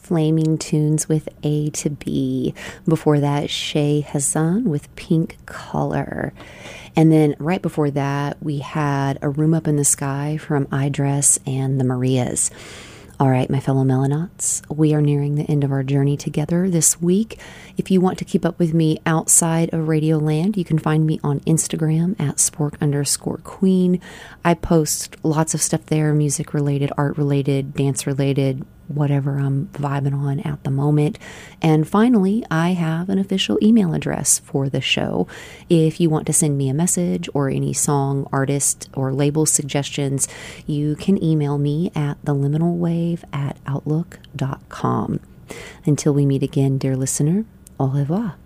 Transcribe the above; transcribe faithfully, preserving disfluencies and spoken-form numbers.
Flaming Tunes with A to B. Before that, Shay Hassan with Pink Color. And then right before that, we had A Room Up in the Sky from I Dress and the Marias. All right, my fellow Melonauts, we are nearing the end of our journey together this week. If you want to keep up with me outside of Radioland, you can find me on Instagram at spork underscore queen. I post lots of stuff there, music related, art related, dance related, whatever I'm vibing on at the moment. And finally, I have an official email address for the show. If you want to send me a message or any song, artist, or label suggestions, you can email me at theliminalwave at outlook dot com. Until we meet again, dear listener, au revoir.